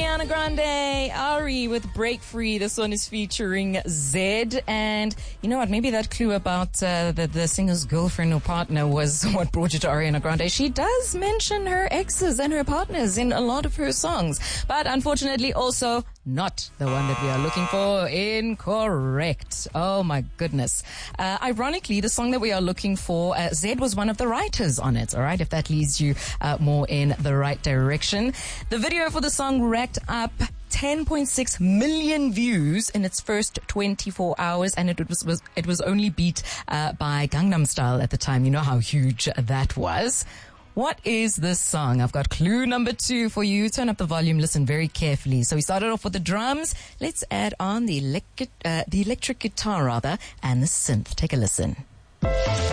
Ariana Grande, Ari with Break Free. This one is featuring Zed. And you know what? Maybe that clue about the singer's girlfriend or partner was what brought you to Ariana Grande. She does mention her exes and her partners in a lot of her songs. But unfortunately also not the one that we are looking for. Incorrect. Oh my goodness. Ironically, the song that we are looking for, Zed was one of the writers on it. All right. If that leads you more in the right direction. The video for the song racked up 10.6 million views in its first 24 hours, and it was only beat by Gangnam Style at the time. You know how huge that was. What is this song? I've got clue number 2 for you. Turn up the volume, listen very carefully. So we started off with the drums. Let's add on the electric guitar and the synth. Take a listen.